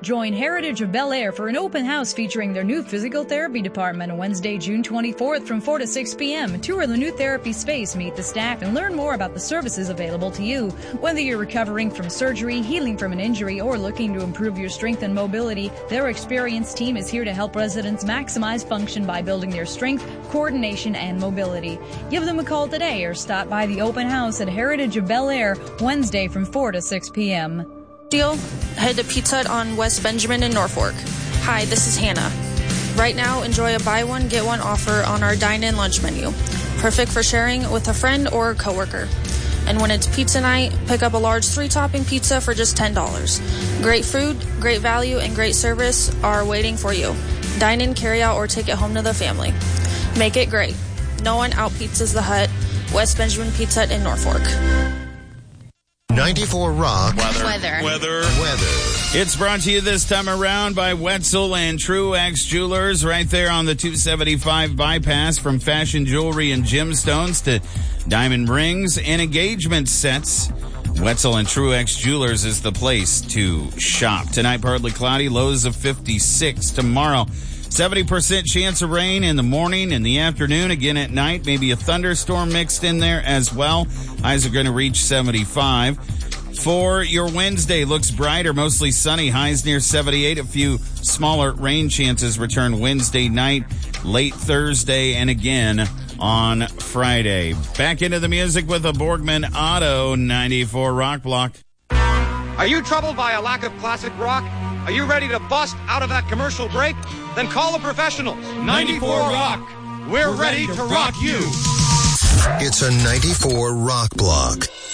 Join Heritage of Bel Air for an open house featuring their new physical therapy department on Wednesday, June 24th from 4 to 6 p.m. Tour the new therapy space, meet the staff, and learn more about the services available to you. Whether you're recovering from surgery, healing from an injury, or looking to improve your strength and mobility, their experienced team is here to help residents maximize function by building their strength, coordination, and mobility. Give them a call today or stop by the open house at Heritage of Bel Air Wednesday from 4 to 6 p.m. Deal? Head to Pizza Hut on West Benjamin in Norfolk. Hi, this is Hannah. Right now, enjoy a buy one, get one offer on our dine-in lunch menu. Perfect for sharing with a friend or a coworker. And when it's pizza night, pick up a large 3-topping pizza for just $10. Great food, great value, and great service are waiting for you. Dine in, carry out, or take it home to the family. Make it great. No one out-pizzas the Hut. West Benjamin Pizza Hut in Norfolk. 94 Rock. Weather. It's brought to you this time around by Wetzel and Truex Jewelers, right there on the 275 bypass. From fashion jewelry and gemstones to diamond rings and engagement sets, Wetzel and Truex Jewelers is the place to shop. Tonight, partly cloudy, lows of 56. Tomorrow, 70% chance of rain in the morning and the afternoon. Again at night, maybe a thunderstorm mixed in there as well. Highs are going to reach 75. For your Wednesday, looks brighter, mostly sunny. Highs near 78. A few smaller rain chances return Wednesday night, late Thursday, and again on Friday. Back into the music with a Borgman Auto 94 Rock Block. Are you troubled by a lack of classic rock? Are you ready to bust out of that commercial break? Then call the professionals. 94 Rock. We're ready to rock you. It's a 94 Rock Block.